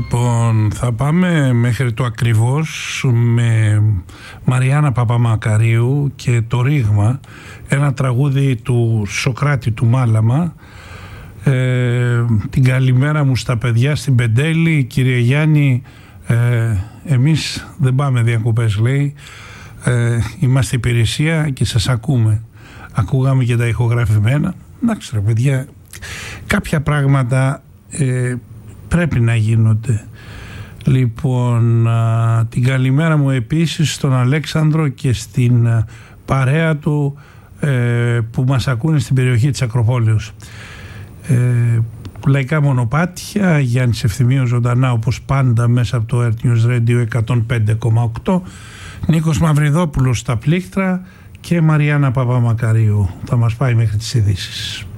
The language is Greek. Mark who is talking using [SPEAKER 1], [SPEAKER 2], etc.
[SPEAKER 1] Λοιπόν, θα πάμε μέχρι το ακριβώς με Μαριάννα Παπαμακαρίου και το Ρήγμα, ένα τραγούδι του Σοκράτη του Μάλαμα. Την καλημέρα μου στα παιδιά στην Πεντέλη. Κύριε Γιάννη, εμείς δεν πάμε διακοπές, λέει, είμαστε υπηρεσία και σας ακούμε. Ακούγαμε και τα ηχογραφημένα. Εντάξει ρε παιδιά, κάποια πράγματα πρέπει να γίνονται. Λοιπόν, την καλημέρα μου επίσης στον Αλέξανδρο και στην παρέα του που μας ακούνε στην περιοχή της Ακροπόλεως. Λαϊκά μονοπάτια, Γιάννης Ευθυμίος ζωντανά όπως πάντα μέσα από το Earth News Radio 105,8, Νίκος Μαυριδόπουλος στα πλήκτρα και Μαριάννα Παπαμακαρίου θα μας πάει μέχρι τις ειδήσεις.